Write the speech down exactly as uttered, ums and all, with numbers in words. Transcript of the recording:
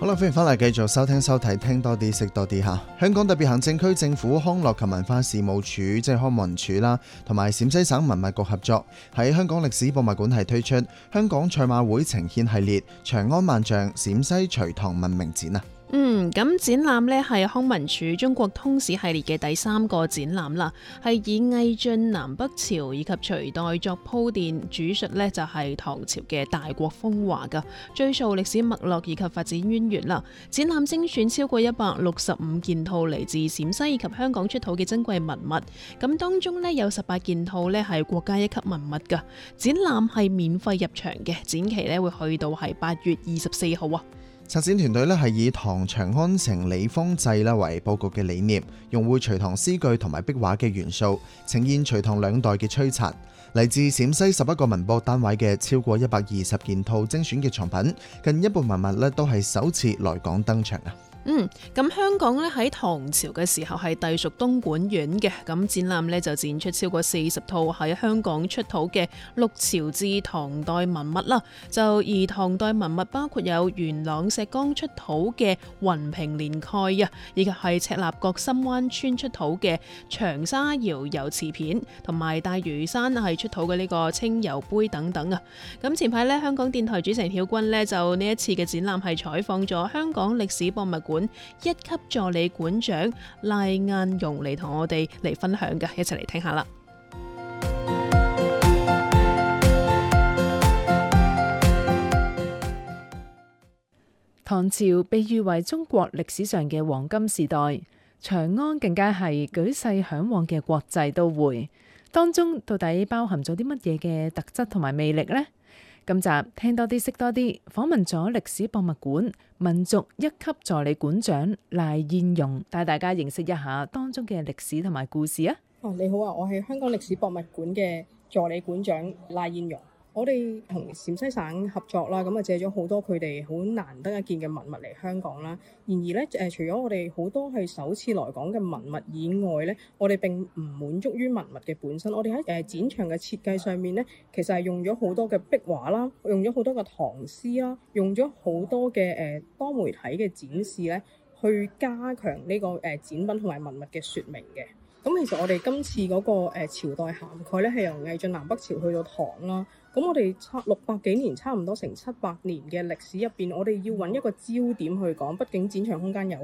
啦，歡迎翻嚟繼續收聽收睇，聽多啲識多啲嚇。香港特別行政區政府康樂及文化事務署，即係康文署啦，同埋陝西省文物局合作，喺香港歷史博物館係推出香港賽馬會呈獻系列長安萬象陝西隋唐文明展啊！ 嗯，咁展覽呢係康文署中國通史系列嘅第三個展覽啦，係以魏晉南北朝以及隋代作鋪墊，主述呢就係唐朝嘅大國風華噶，追溯歷史脈絡以及發展淵源啦。展覽精選超過一百六十五件套嚟自陝西以及香港出土嘅珍貴文物，咁當中呢有十八件套呢係國家一級文物噶。展覽係免費入場嘅，展期呢會去到係八月二十四號啊。 策展團隊咧係以唐長安城李方濟啦為佈局嘅理念，用匯隋唐詩句同埋壁畫嘅元素，呈現隋唐兩代嘅璀璨。嚟自陝西十一個文博單位嘅超過一百二十件套精選嘅藏品，近一半文物咧都係首次來港登場啊！ 嗯，咁香港咧喺唐朝嘅時候係隸屬東莞縣嘅，咁展覽咧就展出超過四十套喺香港出土嘅六朝至唐代文物啦。就而唐代文物包括有元朗石崗出土嘅雲平連蓋啊，以及係赤鱲角深灣村出土嘅長沙窯油瓷片，同埋大嶼山係出土嘅呢個青油杯等等啊。咁前排咧香港電台主持人曉君咧就呢一次嘅展覽係採訪咗香港歷史博物館一級助理館長賴雁容嚟同我哋嚟分享嘅，一齊嚟聽下啦。 唐朝被譽為中國歷史上嘅黃金時代，長安更加係舉世嚮往嘅國際都會。當中到底包含咗啲乜嘢嘅特質同埋魅力呢？今集聽多啲識多啲，訪問咗歷史博物館民族一級助理館長賴雁容，帶大家認識一下當中嘅歷史同埋故事啊！ 哦，你好啊，我係香港歷史博物館嘅助理館長賴雁容。我哋同陝西省合作啦，咁啊借咗好多佢哋好難得一見嘅文物嚟香港啦。然而咧，誒除咗我哋好多係首次來港嘅文物以外咧，我哋並唔滿足於文物嘅本身。我哋喺誒展場嘅設計上面咧，其實係用咗好多嘅壁畫啦，用咗好多嘅唐詩啦，用咗好多嘅誒多媒體嘅展示咧，去加強呢個誒展品同埋文物嘅説明嘅。咁其實我哋今次嗰個誒朝代涵蓋咧，係由魏晉南北朝去到唐啦。咁我哋差六百幾年，差唔多成七百年嘅歷史入邊，我哋要揾一個焦點去講，畢竟展場空間有